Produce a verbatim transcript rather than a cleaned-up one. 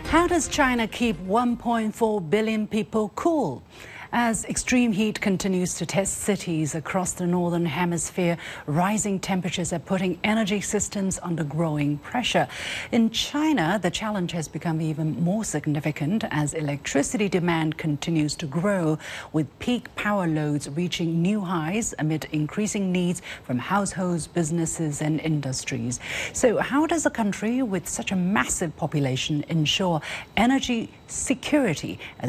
How does China keep one point four billion people cool? As extreme heat continues to test cities across the northern hemisphere, rising temperatures are putting energy systems under growing pressure. In China, the challenge has become even more significant as electricity demand continues to grow, with peak power loads reaching new highs amid increasing needs from households, businesses and industries. So how does a country with such a massive population ensure energy security?